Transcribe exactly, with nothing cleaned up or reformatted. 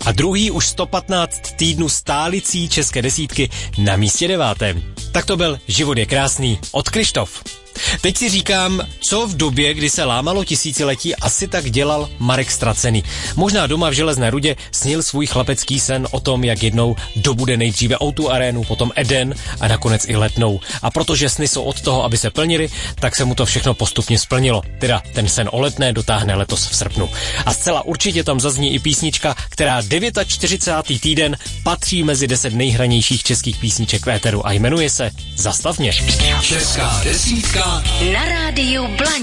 a druhý už sto patnáct týdnů stálicí české desítky na místě devátém. Tak to byl Život je krásný od Kryštof. Teď si říkám, co v době, kdy se lámalo tisíciletí, asi tak dělal Marek Ztracený. Možná doma v Železné Rudě snil svůj chlapecký sen o tom, jak jednou dobude nejdříve ó dva arénu, potom Eden a nakonec i Letnou. A protože sny jsou od toho, aby se plnily, tak se mu to všechno postupně splnilo. Teda ten sen o Letné dotáhne letos v srpnu. A zcela určitě tam zazní i písnička, která čtyřicátý devátý týden patří mezi deset nejhranějších českých písniček v éteru a jmenuje se Zastav mě. Česká desítka na rádiu Blaník.